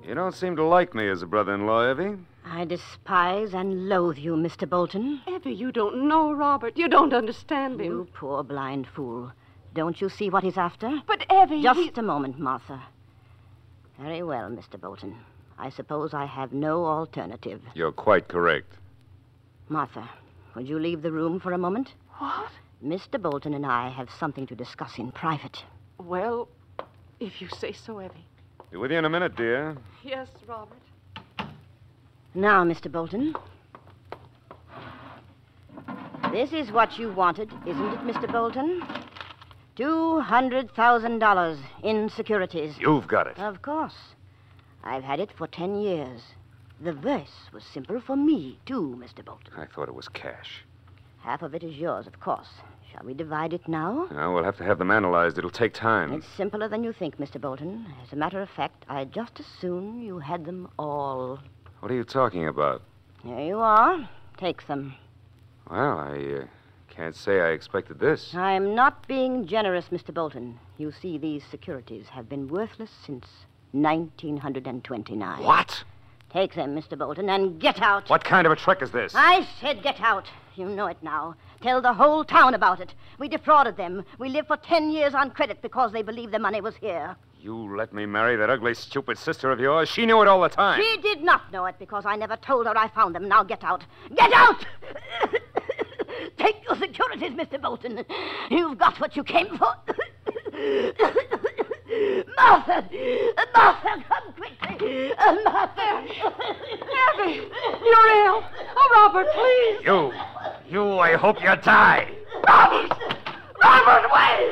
You don't seem to like me as a brother-in-law, Evie. I despise and loathe you, Mr. Bolton. Evie, you don't know Robert. You don't understand him. You poor blind fool. Don't you see what he's after? But, Evie... Just a moment, Martha. Very well, Mr. Bolton. I suppose I have no alternative. You're quite correct. Martha, would you leave the room for a moment? What? Mr. Bolton and I have something to discuss in private. Well, if you say so, Evie. Be with you in a minute, dear. Yes, Robert. Now, Mr. Bolton. This is what you wanted, isn't it, Mr. Bolton? $200,000 in securities. You've got it. Of course. I've had it for 10 years. The verse was simple for me, too, Mr. Bolton. I thought it was cash. Half of it is yours, of course. Shall we divide it now? No, we'll have to have them analyzed. It'll take time. It's simpler than you think, Mr. Bolton. As a matter of fact, I'd just as soon you had them all. What are you talking about? Here you are. Take them. Well, I can't say I expected this. I'm not being generous, Mr. Bolton. You see, these securities have been worthless since 1929. What? Take them, Mr. Bolton, and get out. What kind of a trick is this? I said get out. You know it now. Tell the whole town about it. We defrauded them. We lived for 10 years on credit because they believed the money was here. You let me marry that ugly, stupid sister of yours? She knew it all the time. She did not know it because I never told her I found them. Now get out. Get out! Take your securities, Mr. Bolton. You've got what you came for. Martha! Martha, come quickly! Martha! Evie, you're ill. Oh, Robert, please. You, I hope you die. Robert! Robert, wait!